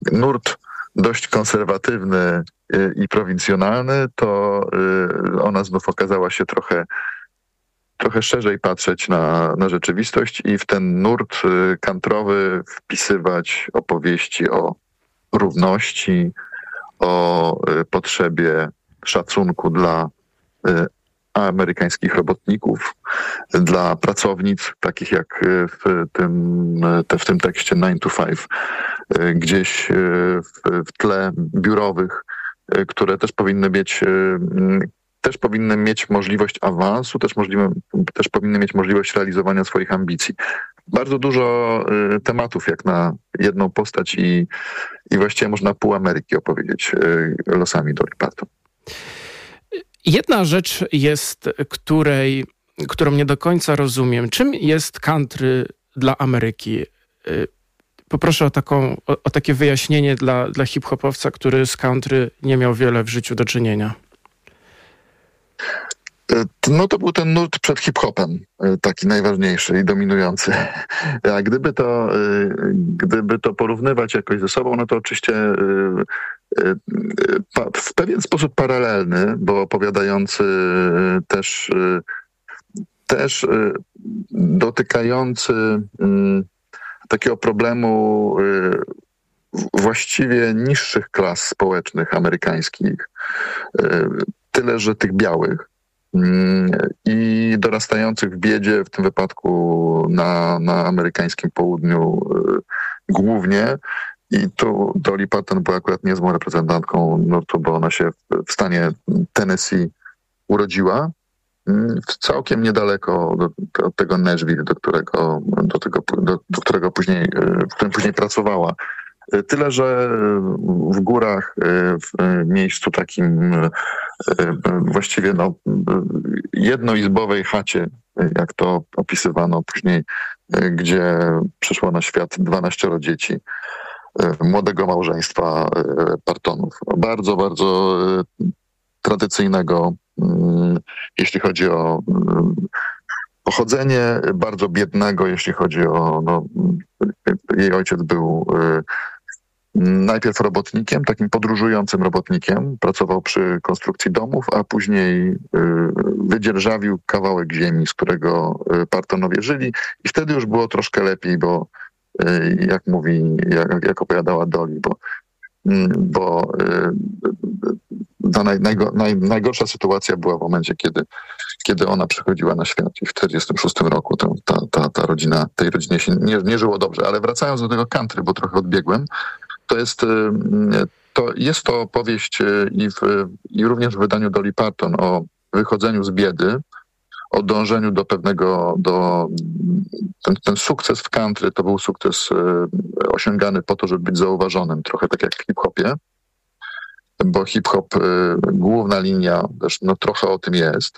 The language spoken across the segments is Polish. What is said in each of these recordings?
nurt dość konserwatywny i prowincjonalny, to ona znów okazała się trochę szerzej patrzeć na rzeczywistość i w ten nurt kantrowy wpisywać opowieści o równości, o potrzebie szacunku dla amerykańskich robotników, dla pracownic, takich jak w tym tekście 9 to 5, gdzieś w tle biurowych, które też powinny mieć możliwość awansu, też powinny mieć możliwość realizowania swoich ambicji. Bardzo dużo tematów jak na jedną postać i właściwie można pół Ameryki opowiedzieć losami Dolly Parton. Jedna rzecz jest, którą nie do końca rozumiem. Czym jest country dla Ameryki? Poproszę o takie wyjaśnienie dla hip-hopowca, który z country nie miał wiele w życiu do czynienia. No to był ten nurt przed hip-hopem, taki najważniejszy i dominujący. A gdyby to porównywać jakoś ze sobą, no to oczywiście w pewien sposób paralelny, bo opowiadający też dotykający takiego problemu właściwie niższych klas społecznych amerykańskich, tyle że tych białych, i dorastających w biedzie, w tym wypadku na amerykańskim południu głównie. I tu Dolly Parton była akurat niezłą reprezentantką nurtu, bo ona się w stanie Tennessee urodziła, całkiem niedaleko od tego Nashville, w którym później pracowała. Tyle, że w górach, w miejscu takim właściwie jednoizbowej chacie, jak to opisywano później, gdzie przyszło na świat 12 dzieci młodego małżeństwa Partonów. Bardzo, bardzo tradycyjnego, jeśli chodzi o pochodzenie, bardzo biednego, jeśli chodzi o... jej ojciec był najpierw robotnikiem, takim podróżującym robotnikiem, pracował przy konstrukcji domów, a później wydzierżawił kawałek ziemi, z którego Partonowie żyli, i wtedy już było troszkę lepiej, bo jak opowiadała Dolly, bo najgorsza sytuacja była w momencie, kiedy ona przychodziła na świat, i w 1946 roku tej rodzinie się nie żyło dobrze. Ale wracając do tego country, bo trochę odbiegłem, to jest to opowieść i również w wydaniu Dolly Parton o wychodzeniu z biedy, o dążeniu do pewnego, ten sukces w country to był sukces osiągany po to, żeby być zauważonym, trochę tak jak w hip-hopie, bo hip-hop, główna linia też trochę o tym jest,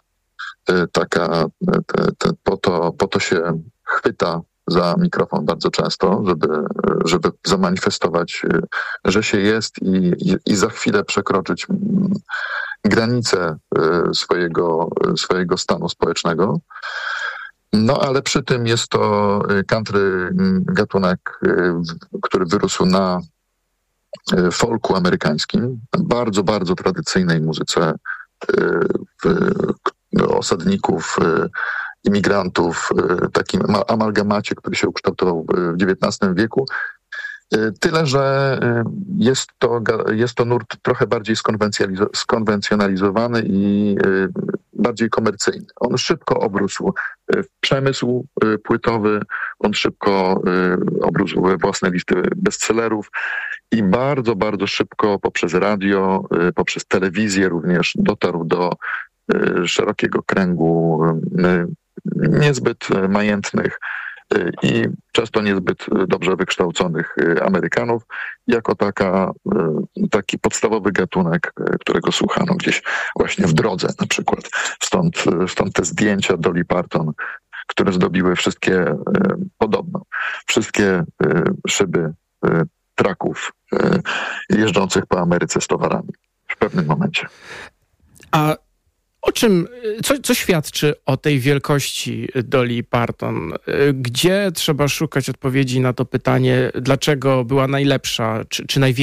po to się chwyta za mikrofon bardzo często, żeby zamanifestować, że się jest i za chwilę przekroczyć granice swojego stanu społecznego. No ale przy tym jest to country gatunek, który wyrósł na folku amerykańskim, bardzo, bardzo tradycyjnej muzyce osadników, imigrantów, takim amalgamacie, który się ukształtował w XIX wieku. Tyle, że jest to nurt trochę bardziej skonwencjonalizowany i bardziej komercyjny. On szybko obrósł w przemysł płytowy, on szybko obrósł we własne listy bestsellerów i bardzo, bardzo szybko poprzez radio, poprzez telewizję również dotarł do szerokiego kręgu niezbyt majętnych i często niezbyt dobrze wykształconych Amerykanów, jako taki podstawowy gatunek, którego słuchano gdzieś właśnie w drodze na przykład. Stąd te zdjęcia Dolly Parton, które zdobiły wszystkie szyby traków jeżdżących po Ameryce z towarami w pewnym momencie. A Co świadczy o tej wielkości Dolly Parton? Gdzie trzeba szukać odpowiedzi na to pytanie, dlaczego była najlepsza, czy największa